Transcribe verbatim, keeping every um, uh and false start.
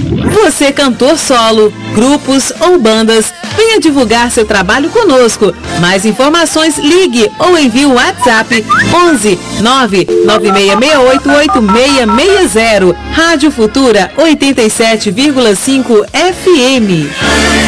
Você, cantor solo, grupos ou bandas, venha divulgar seu trabalho conosco. Mais informações, ligue ou envie o WhatsApp onze nove nove seis seis oito oito seis seis zero. Rádio Futura oitenta e sete vírgula cinco F M.